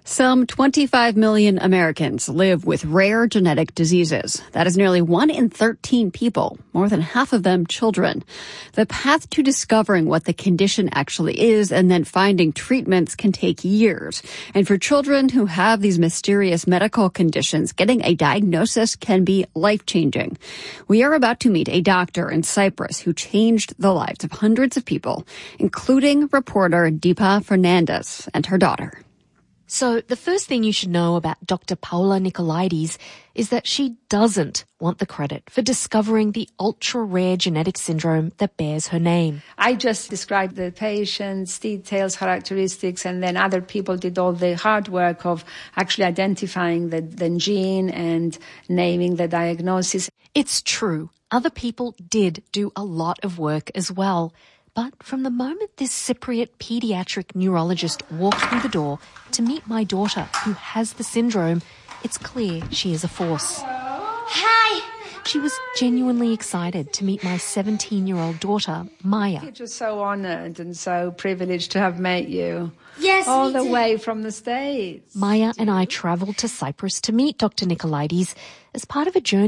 Some 25 million Americans live with rare genetic diseases. That is nearly 1 in 13 people, more than half of them children. The path to discovering what the condition actually is and then finding treatments can take years. And for children who have these mysterious medical conditions, getting a diagnosis can be life-changing. We are about to meet a doctor in Cyprus who changed the lives of hundreds of people, including reporter Deepa Fernandes and her daughter. So the first thing you should know about Dr. Paula Nicolaides is that she doesn't want the credit for discovering the ultra-rare genetic syndrome that bears her name. I just described the patient's details, characteristics, and then other people did all the hard work of actually identifying the gene and naming the diagnosis. It's true. Other people did do a lot of work as well. But from the moment this Cypriot pediatric neurologist walked through the door to meet my daughter who has the syndrome, it's clear she is a force. Hi! She was genuinely excited to meet my 17-year-old daughter, Maya. We're just so honoured and so privileged to have met you. Yes, all the way from the States. Maya and I travelled to Cyprus to meet Dr. Nicolaides as part of a journey